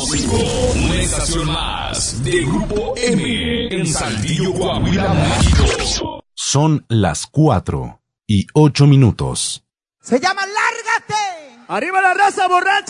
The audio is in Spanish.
5, una estación más de Grupo M en Saltillo, Coahuila, México. Son las 4:08. Se llama Lárgate. ¡Arriba la raza borracha!